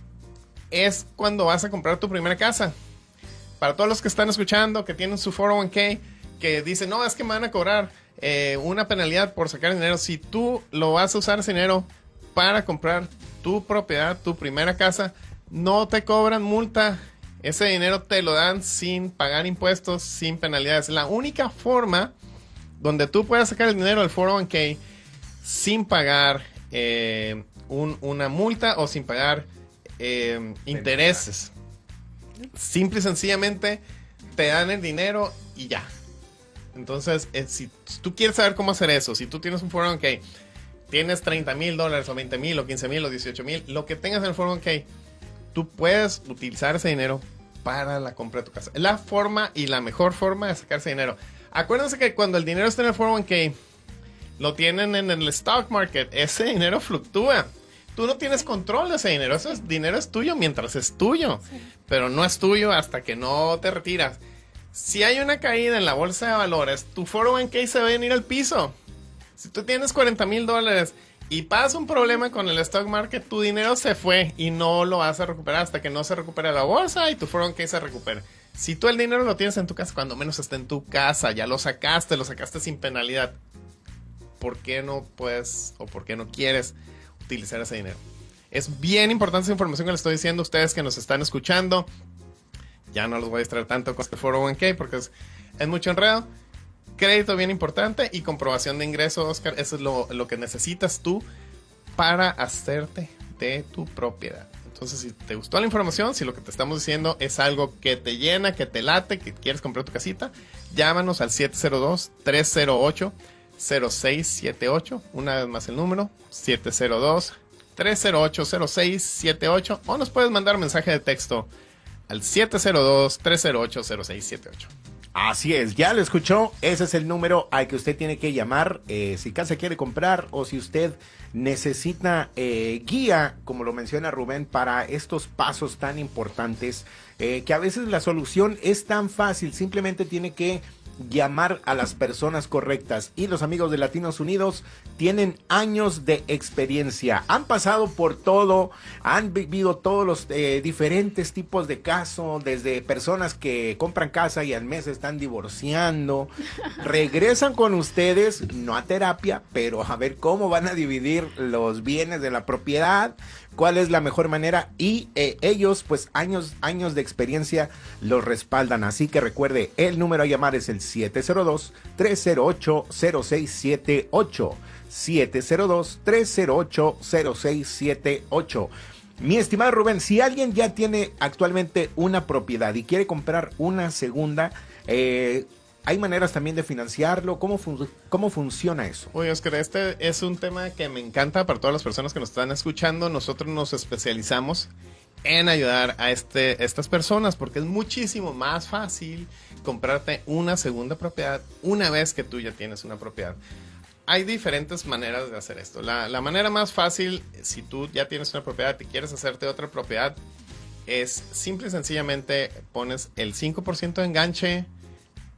es cuando vas a comprar tu primera casa. Para todos los que están escuchando, que tienen su cuatro oh uno k, que dicen, no, es que me van a cobrar eh, una penalidad por sacar dinero. Si tú lo vas a usar ese dinero para comprar tu propiedad, tu primera casa, no te cobran multa. Ese dinero te lo dan sin pagar impuestos, sin penalidades. La única forma donde tú puedes sacar el dinero del cuatro oh uno k sin pagar eh, un, una multa o sin pagar Eh, intereses. Simple y sencillamente te dan el dinero y ya. Entonces, eh, si tú quieres saber cómo hacer eso, si tú tienes un cuatro oh uno k, tienes treinta mil dólares o veinte mil o quince mil o dieciocho mil, lo que tengas en el cuatro oh uno k, tú puedes utilizar ese dinero para la compra de tu casa. Es la forma y la mejor forma de sacar ese dinero. Acuérdense que cuando el dinero está en el cuatro oh uno k, lo tienen en el stock market, ese dinero fluctúa. Tú no tienes control de ese dinero. Ese es, dinero es tuyo mientras es tuyo. Sí. Pero no es tuyo hasta que no te retiras. Si hay una caída en la bolsa de valores, tu cuatro oh uno k se va a venir al piso. Si tú tienes cuarenta mil dólares y pasa un problema con el stock market, tu dinero se fue y no lo vas a recuperar hasta que no se recupere la bolsa y tu cuatro oh uno k se recupere. Si tú el dinero lo tienes en tu casa, cuando menos está en tu casa, ya lo sacaste, lo sacaste sin penalidad, ¿por qué no puedes o por qué no quieres utilizar ese dinero? Es bien importante esa información que les estoy diciendo a ustedes que nos están escuchando. Ya no los voy a distraer tanto con este cuatro oh uno k porque es, es mucho enredo. Crédito bien importante y comprobación de ingreso, Oscar. Eso es lo, lo que necesitas tú para hacerte de tu propiedad. Entonces, si te gustó la información, si lo que te estamos diciendo es algo que te llena, que te late, que quieres comprar tu casita, llámanos al siete cero dos, tres cero ocho, cero seis siete ocho. Una vez más el número, siete cero dos, tres cero ocho, cero seis siete ocho. O nos puedes mandar mensaje de texto al siete cero dos, tres cero ocho, cero seis siete ocho. Así es, ya lo escuchó, ese es el número al que usted tiene que llamar eh, si casa quiere comprar o si usted necesita eh, guía, como lo menciona Rubén, para estos pasos tan importantes, eh, que a veces la solución es tan fácil, simplemente tiene que llamar a las personas correctas. Y los amigos de Latinos Unidos tienen años de experiencia, han pasado por todo, han vivido todos los eh, diferentes tipos de casos, desde personas que compran casa y al mes están divorciando, regresan con ustedes, no a terapia, pero a ver cómo van a dividir los bienes de la propiedad, cuál es la mejor manera, y eh, ellos pues años, años de experiencia los respaldan. Así que recuerde, el número a llamar es el siete cero dos, tres cero ocho, cero seis siete ocho, siete cero dos, tres cero ocho, cero seis siete ocho. Mi estimado Rubén, si alguien ya tiene actualmente una propiedad y quiere comprar una segunda, eh, ¿hay maneras también de financiarlo? ¿Cómo, fun- cómo funciona eso? Oye, Oscar, este es un tema que me encanta para todas las personas que nos están escuchando. Nosotros nos especializamos en ayudar a este, estas personas porque es muchísimo más fácil comprarte una segunda propiedad una vez que tú ya tienes una propiedad. Hay diferentes maneras de hacer esto. La, la manera más fácil, si tú ya tienes una propiedad y quieres hacerte otra propiedad, es simple y sencillamente pones el cinco por ciento de enganche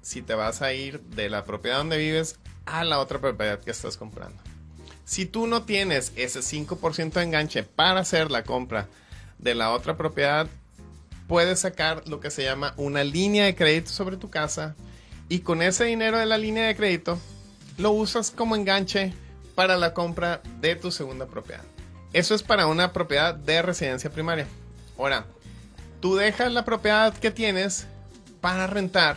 si te vas a ir de la propiedad donde vives a la otra propiedad que estás comprando. Si tú no tienes ese cinco por ciento de enganche para hacer la compra de la otra propiedad, puedes sacar lo que se llama una línea de crédito sobre tu casa y con ese dinero de la línea de crédito lo usas como enganche para la compra de tu segunda propiedad. Eso es para una propiedad de residencia primaria. Ahora, tú dejas la propiedad que tienes para rentar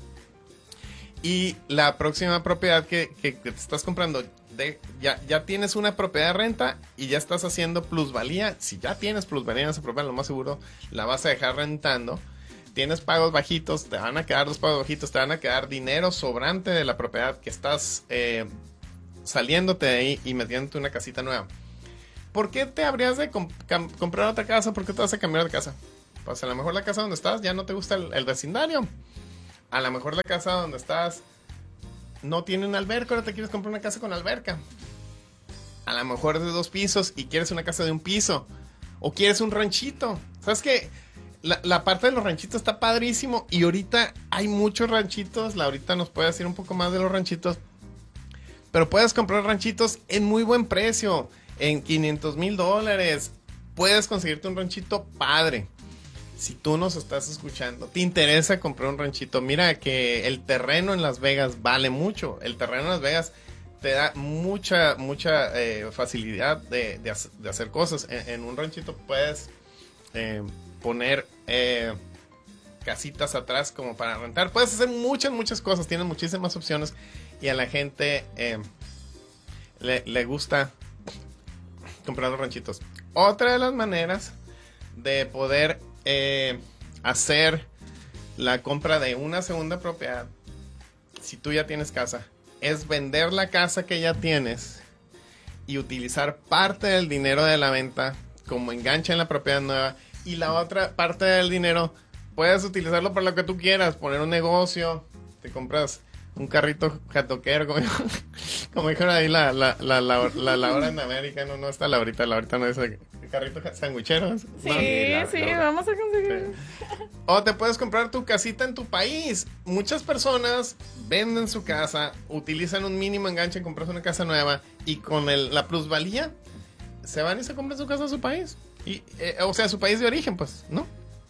y la próxima propiedad que, que, que te estás comprando, de, ya, ya tienes una propiedad de renta y ya estás haciendo plusvalía. Si ya tienes plusvalía en esa propiedad, lo más seguro la vas a dejar rentando. Tienes pagos bajitos, te van a quedar los pagos bajitos, te van a quedar dinero sobrante de la propiedad que estás eh, saliéndote de ahí y metiéndote una casita nueva. ¿Por qué te habrías de comp comprar otra casa? ¿Por qué te vas a cambiar de casa? Pues a lo mejor la casa donde estás ya no te gusta el, el vecindario. A lo mejor la casa donde estás no tiene una alberca, ahora te quieres comprar una casa con alberca. A lo mejor es de dos pisos y quieres una casa de un piso. O quieres un ranchito. ¿Sabes qué? La, la parte de los ranchitos está padrísimo. Y ahorita hay muchos ranchitos. Laurita nos puede decir un poco más de los ranchitos. Pero puedes comprar ranchitos en muy buen precio. En quinientos mil dólares. Puedes conseguirte un ranchito padre. Si tú nos estás escuchando, te interesa comprar un ranchito, mira que el terreno en Las Vegas vale mucho. El terreno en Las Vegas te da mucha, mucha eh, facilidad de, de, de hacer cosas. En, en un ranchito puedes eh, poner eh, casitas atrás como para rentar. Puedes hacer muchas, muchas cosas. Tienes muchísimas opciones y a la gente eh, le, le gusta comprar los ranchitos. Otra de las maneras de poder Eh, hacer la compra de una segunda propiedad, si tú ya tienes casa, es vender la casa que ya tienes y utilizar parte del dinero de la venta como enganche en la propiedad nueva y la otra parte del dinero puedes utilizarlo para lo que tú quieras, poner un negocio, te compras un carrito jatoquero, como, como dijeron ahí la la, la, la, la Laura en América, no, no está Laurita, Laurita no es el carrito sanguichero. Sí, ¿no? sí, sí, vamos a conseguir. Sí. O te puedes comprar tu casita en tu país. Muchas personas venden su casa, utilizan un mínimo enganche en comprarse una casa nueva y con el, la plusvalía se van y se compran su casa en su país. Y, eh, o sea, su país de origen, pues, ¿no?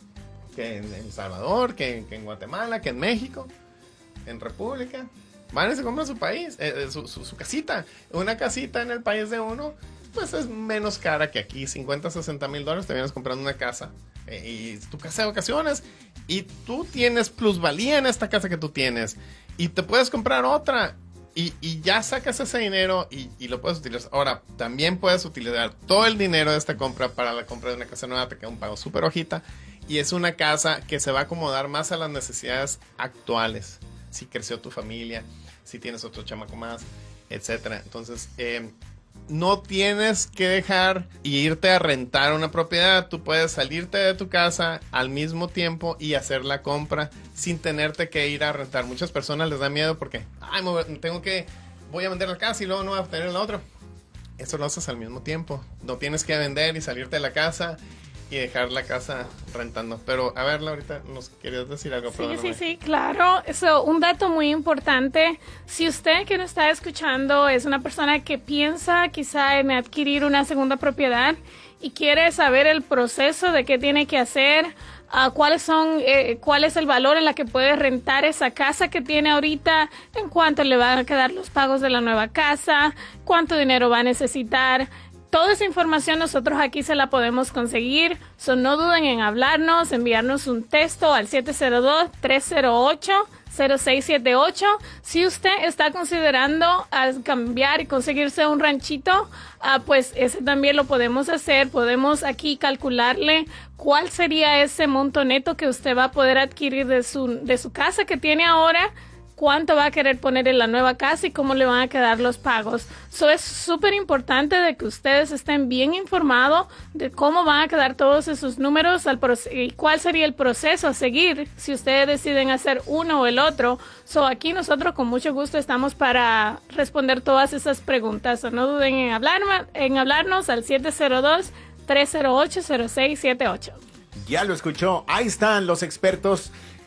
Que en El Salvador, que, que en Guatemala, que en México, en República. Van y se compran su país, eh, su, su, su casita. Una casita en el país de uno, pues es menos cara que aquí. cincuenta, sesenta mil dólares te vienes comprando una casa. Eh, y tu casa de vacaciones. Y tú tienes plusvalía en esta casa que tú tienes. Y te puedes comprar otra. Y, y ya sacas ese dinero y, y lo puedes utilizar. Ahora, también puedes utilizar todo el dinero de esta compra para la compra de una casa nueva. Te queda un pago súper bajita. Y es una casa que se va a acomodar más a las necesidades actuales. Si creció tu familia, si tienes otro chamaco más, etcétera. Entonces, eh, no tienes que dejar y irte a rentar una propiedad. Tú puedes salirte de tu casa al mismo tiempo y hacer la compra sin tenerte que ir a rentar. Muchas personas les da miedo porque, ay, me tengo que, voy a vender la casa y luego no voy a tener la otra. Eso lo haces al mismo tiempo. No tienes que vender y salirte de la casa y dejar la casa rentando. Pero, a ver, Laurita, ¿nos querías decir algo? Sí, Perdóname. sí, sí, claro. Eso, un dato muy importante. Si usted que nos está escuchando es una persona que piensa quizá en adquirir una segunda propiedad y quiere saber el proceso de qué tiene que hacer, uh, cuáles son, eh, cuál es el valor en la que puede rentar esa casa que tiene ahorita, en cuánto le van a quedar los pagos de la nueva casa, cuánto dinero va a necesitar. Toda esa información nosotros aquí se la podemos conseguir. So, no duden en hablarnos, enviarnos un texto al siete cero dos, tres cero ocho, cero seis siete ocho. Si usted está considerando uh, cambiar y conseguirse un ranchito, uh, pues ese también lo podemos hacer. Podemos aquí calcularle cuál sería ese monto neto que usted va a poder adquirir de su, de su casa que tiene ahora, cuánto va a querer poner en la nueva casa y cómo le van a quedar los pagos. So, es súper importante de que ustedes estén bien informados de cómo van a quedar todos esos números al y cuál sería el proceso a seguir si ustedes deciden hacer uno o el otro. So, aquí nosotros con mucho gusto estamos para responder todas esas preguntas. So, no duden en, hablar, en hablarnos al siete cero dos, tres cero ocho, cero seis siete ocho. Ya lo escuchó, ahí están los expertos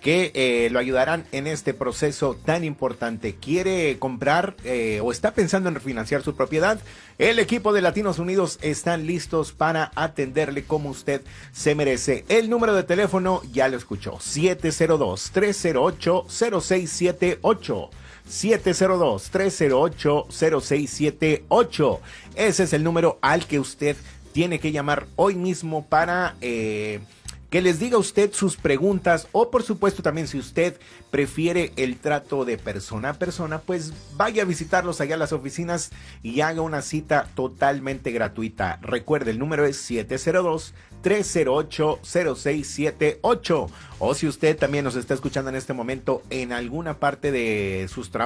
que eh, lo ayudarán en este proceso tan importante. ¿Quiere comprar eh, o está pensando en refinanciar su propiedad? El equipo de Latinos Unidos están listos para atenderle como usted se merece. El número de teléfono ya lo escuchó, siete cero dos, tres cero ocho, cero seis siete ocho. siete cero dos, tres cero ocho, cero seis siete ocho. Ese es el número al que usted tiene que llamar hoy mismo para eh, que les diga usted sus preguntas, o por supuesto también si usted prefiere el trato de persona a persona, pues vaya a visitarlos allá a las oficinas y haga una cita totalmente gratuita. Recuerde, el número es siete cero dos, tres cero ocho, cero seis siete ocho. O si usted también nos está escuchando en este momento en alguna parte de sus trabajos,